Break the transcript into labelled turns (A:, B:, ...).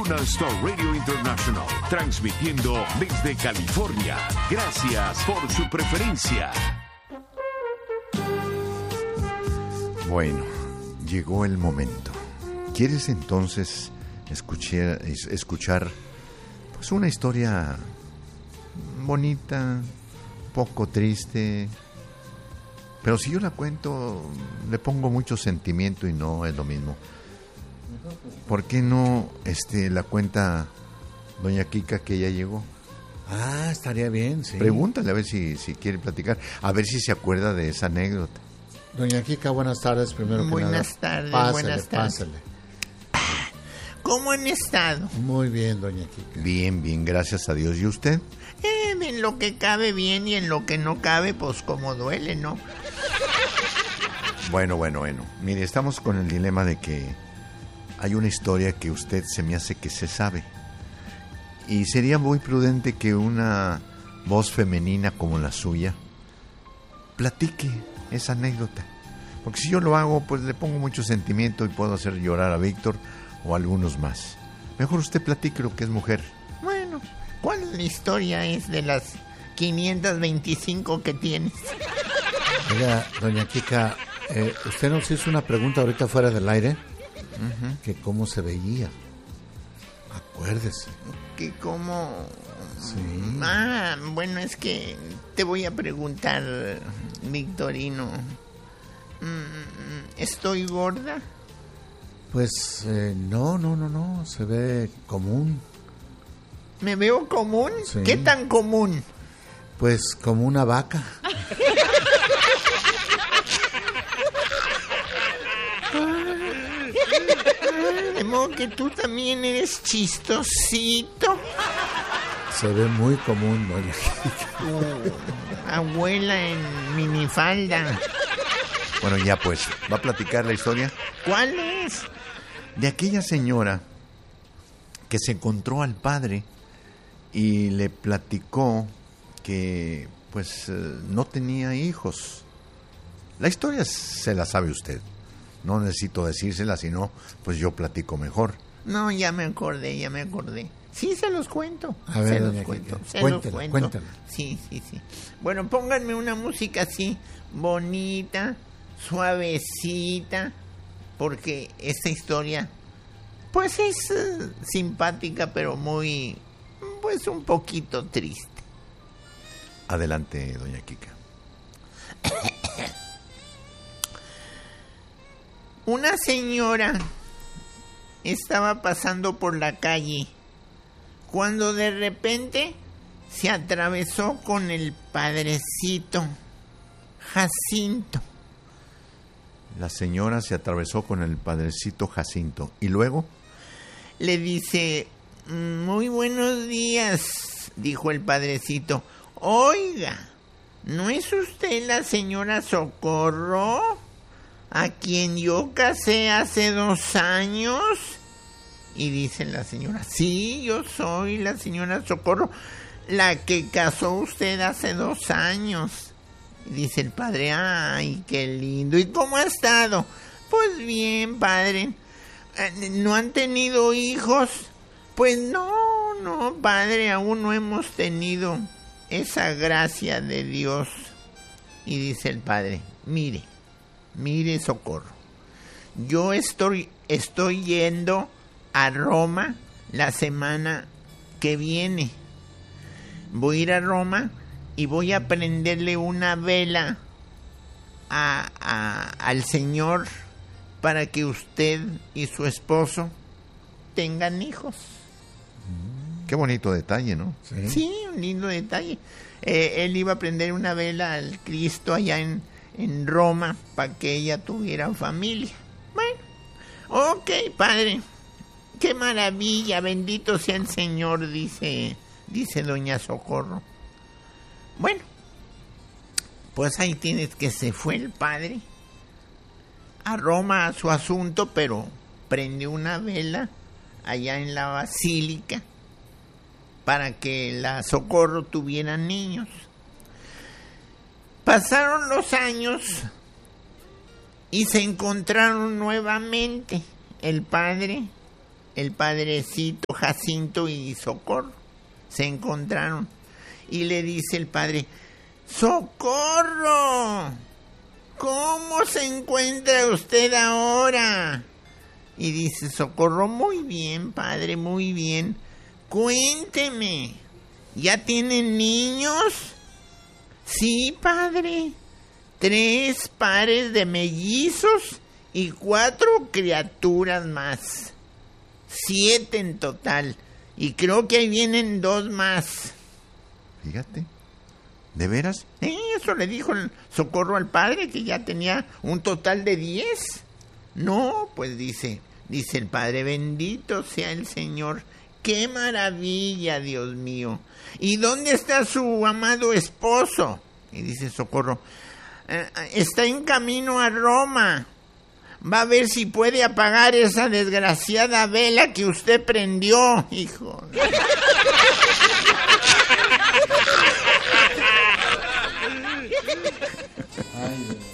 A: Luna Star Radio International, transmitiendo desde California. Gracias por su preferencia.
B: Bueno, llegó el momento. ¿Quieres entonces escuchar pues una historia bonita, poco triste? Pero si yo la cuento, le pongo mucho sentimiento y no es lo mismo. ¿Por qué no la cuenta doña Kika, que ya llegó?
C: Ah, estaría bien, sí.
B: Pregúntale a ver si quiere platicar, a ver si se acuerda de esa anécdota.
C: Doña Kika, buenas tardes, primero que nada.
D: Buenas tardes, buenas tardes.
C: Pásale.
D: ¿Cómo han estado?
C: Muy bien, doña Kika.
B: Bien, gracias a Dios. ¿Y usted?
D: En lo que cabe bien y en lo que no cabe, pues como duele, ¿no?
B: Bueno. Mire, estamos con el dilema de que hay una historia que usted se me hace que se sabe. Y sería muy prudente que una voz femenina como la suya platique esa anécdota. Porque si yo lo hago, pues le pongo mucho sentimiento y puedo hacer llorar a Víctor o a algunos más. Mejor usted platique, lo que es mujer.
D: Bueno, ¿cuál es la historia? Es de las 525 que tienes.
C: Oiga, doña Kika, usted nos hizo una pregunta ahorita fuera del aire, que cómo se veía. Acuérdese.
D: Que cómo...
C: Sí.
D: Bueno, es que te voy a preguntar, Victorino. ¿Estoy gorda?
C: Pues no, se ve común.
D: ¿Me veo común?
C: Sí.
D: ¿Qué tan común?
C: Pues como una vaca.
D: De modo que tú también eres chistosito.
C: Se ve muy común, doña Kika.
D: Abuela en minifalda.
B: Bueno, ya pues, ¿va a platicar la historia?
D: ¿Cuál es?
B: De aquella señora que se encontró al padre y le platicó que pues no tenía hijos. La historia se la sabe usted. No necesito decírsela, sino pues yo platico mejor.
D: No, ya me acordé. Sí, se los cuento.
C: A ver,
D: se los
C: doña
D: cuento.
C: Kika,
D: Se
C: cuéntela,
D: los cuento.
C: cuéntela.
D: Sí. Bueno, pónganme una música así, bonita, suavecita, porque esta historia, pues es simpática, pero muy, pues un poquito triste.
B: Adelante, doña Kika.
D: Una señora estaba pasando por la calle cuando de repente se atravesó con el padrecito Jacinto.
B: La señora se atravesó con el padrecito Jacinto. ¿Y luego?
D: Le dice: muy buenos días, dijo el padrecito. Oiga, ¿no es usted la señora Socorro, a quien yo casé hace 2 años? Y dice la señora: sí, yo soy la señora Socorro, la que casó usted hace 2 años. Y dice el padre: ay, qué lindo. ¿Y cómo ha estado? Pues bien, padre. ¿No han tenido hijos? Pues no, padre, aún no hemos tenido esa gracia de Dios. Y dice el padre: mire, Socorro, yo estoy yendo a Roma la semana que viene. Voy a ir a Roma y voy a prenderle una vela al Señor para que usted y su esposo tengan hijos.
B: Qué bonito detalle, ¿no?
D: Sí, un lindo detalle. Él iba a prender una vela al Cristo allá en Roma para que ella tuviera familia. Bueno, ok, padre. Qué maravilla, bendito sea el Señor, dice doña Socorro. Bueno, pues ahí tienes que se fue el padre a Roma a su asunto, pero prendió una vela allá en la basílica para que la Socorro tuviera niños. Pasaron los años y se encontraron nuevamente el padre el padrecito Jacinto y Socorro se encontraron. Y le dice el padre: ¡Socorro! ¿Cómo se encuentra usted ahora? Y dice Socorro: muy bien, padre, muy bien. Cuénteme, ¿ya tienen niños? Sí, padre. 3 pares de mellizos y 4 criaturas más. 7 en total. Y creo que ahí vienen 2 más.
B: Fíjate. ¿De veras?
D: Eso le dijo el Socorro al padre, que ya tenía un total de 10. No, pues dice el padre: bendito sea el Señor. ¡Qué maravilla, Dios mío! ¿Y dónde está su amado esposo? Y dice Socorro: está en camino a Roma. Va a ver si puede apagar esa desgraciada vela que usted prendió, hijo.
C: Ay,